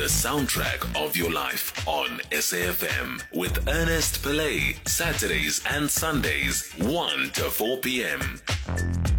the soundtrack of your life on SAFM with Ernest Pillay, Saturdays and Sundays, 1 to 4 p.m.